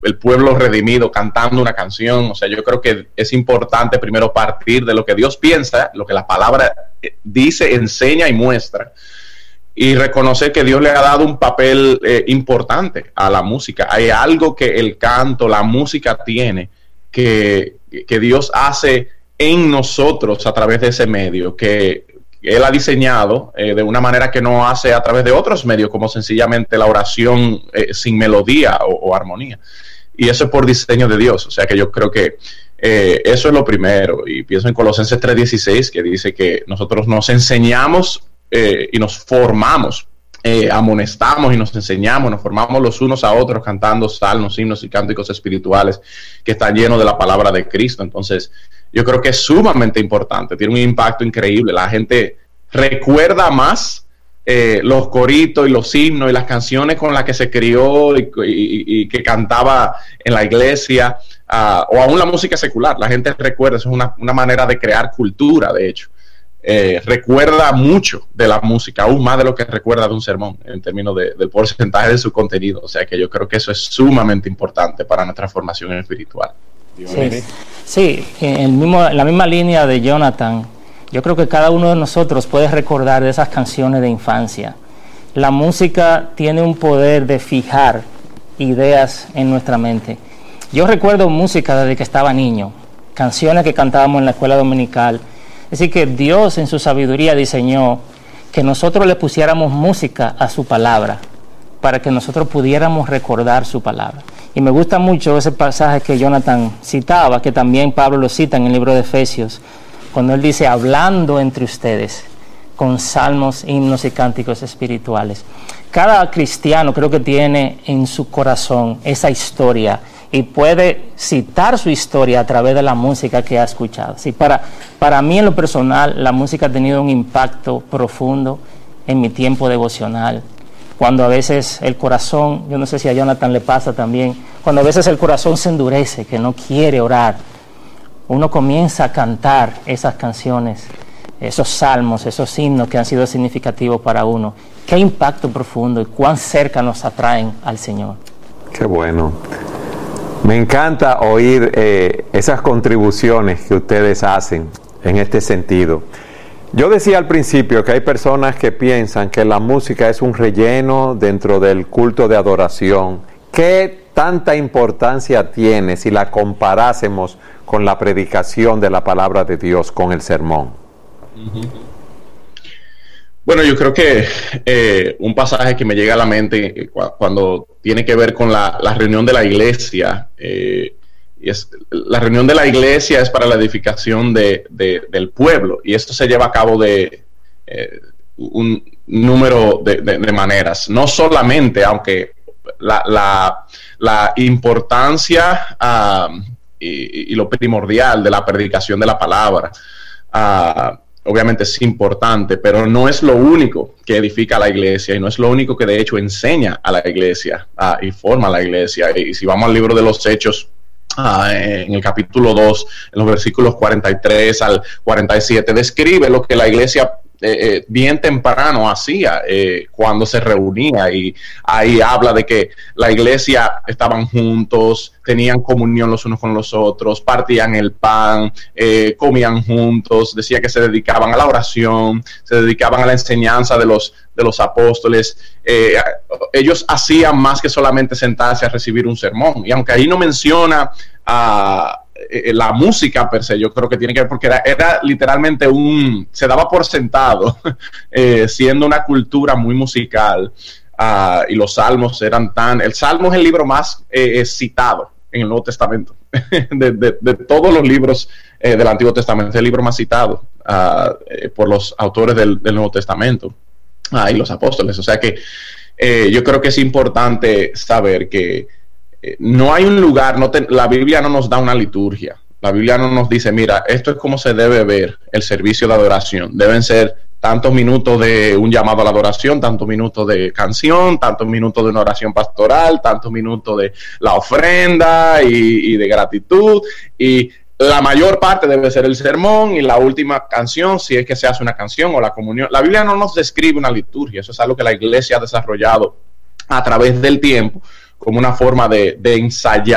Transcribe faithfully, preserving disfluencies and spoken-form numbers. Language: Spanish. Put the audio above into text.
el pueblo redimido cantando una canción. O sea, yo creo que es importante primero partir de lo que Dios piensa, lo que la palabra dice, enseña y muestra, y reconocer que Dios le ha dado un papel eh, importante a la música. Hay algo que el canto, la música tiene, que, que Dios hace en nosotros a través de ese medio, que Él ha diseñado eh, de una manera que no hace a través de otros medios, como sencillamente la oración eh, sin melodía o, o armonía. Y eso es por diseño de Dios. O sea que yo creo que eh, eso es lo primero. Y pienso en Colosenses tres dieciséis, que dice que nosotros nos enseñamos eh, y nos formamos, eh, amonestamos y nos enseñamos, nos formamos los unos a otros cantando salmos, himnos y cánticos espirituales que están llenos de la palabra de Cristo. Entonces, yo creo que es sumamente importante, tiene un impacto increíble. La gente recuerda más eh, los coritos y los himnos y las canciones con las que se crió y, y, y que cantaba en la iglesia, uh, o aún la música secular. La gente recuerda, eso es una, una manera de crear cultura, de hecho. Eh, recuerda mucho de la música, aún más de lo que recuerda de un sermón, en términos de, del porcentaje de su contenido. O sea que yo creo que eso es sumamente importante para nuestra formación espiritual. Sí, sí, en el mismo, la misma línea de Jonathan, yo creo que cada uno de nosotros puede recordar de esas canciones de infancia. La música tiene un poder de fijar ideas en nuestra mente. Yo recuerdo música desde que estaba niño, canciones que cantábamos en la escuela dominical. Es decir, que Dios en su sabiduría diseñó que nosotros le pusiéramos música a su palabra, para que nosotros pudiéramos recordar su palabra. Y me gusta mucho ese pasaje que Jonathan citaba, que también Pablo lo cita en el libro de Efesios, cuando él dice, hablando entre ustedes con salmos, himnos y cánticos espirituales. Cada cristiano creo que tiene en su corazón esa historia y puede citar su historia a través de la música que ha escuchado. Sí, para, para mí en lo personal, la música ha tenido un impacto profundo en mi tiempo devocional. Cuando a veces el corazón, yo no sé si a Jonathan le pasa también, cuando a veces el corazón se endurece, que no quiere orar, uno comienza a cantar esas canciones, esos salmos, esos himnos que han sido significativos para uno. Qué impacto profundo y cuán cerca nos atraen al Señor. Qué bueno. Me encanta oír eh, esas contribuciones que ustedes hacen en este sentido. Yo decía al principio que hay personas que piensan que la música es un relleno dentro del culto de adoración. ¿Qué tanta importancia tiene si la comparásemos con la predicación de la palabra de Dios, con el sermón? Uh-huh. Bueno, yo creo que eh, un pasaje que me llega a la mente eh, cu- cuando tiene que ver con la, la reunión de la iglesia, eh, y es, la reunión de la iglesia es para la edificación de, de, del pueblo, y esto se lleva a cabo de eh, un número de, de, de maneras. No solamente, aunque la, la, la importancia uh, y, y lo primordial de la predicación de la palabra, uh, obviamente es importante, pero no es lo único que edifica a la iglesia y no es lo único que de hecho enseña a la iglesia uh, y forma a la iglesia. Y si vamos al libro de los Hechos, Uh, en el capítulo dos, en los versículos cuarenta y tres al cuarenta y siete, describe lo que la iglesia eh, eh, bien temprano hacía eh, cuando se reunía, y ahí habla de que la iglesia estaban juntos, tenían comunión los unos con los otros, partían el pan, eh, comían juntos, decía que se dedicaban a la oración, se dedicaban a la enseñanza de los de los apóstoles. Eh, ellos hacían más que solamente sentarse a recibir un sermón, y aunque ahí no menciona uh, eh, la música per se, yo creo que tiene que ver porque era, era literalmente un, se daba por sentado, eh, siendo una cultura muy musical, uh, y los salmos eran tan, el salmo es el libro más eh, citado en el Nuevo Testamento, de, de, de todos los libros eh, del Antiguo Testamento, es el libro más citado uh, eh, por los autores del, del Nuevo Testamento. Ah, y los apóstoles. O sea que eh, yo creo que es importante saber que eh, no hay un lugar, no te, la Biblia no nos da una liturgia. La Biblia no nos dice, mira, esto es como se debe ver el servicio de adoración. Deben ser tantos minutos de un llamado a la adoración, tantos minutos de canción, tantos minutos de una oración pastoral, tantos minutos de la ofrenda y, y de gratitud, y la mayor parte debe ser el sermón, y la última canción, si es que se hace una canción, o la comunión. La Biblia no nos describe una liturgia, eso es algo que la iglesia ha desarrollado a través del tiempo como una forma de, de ensayar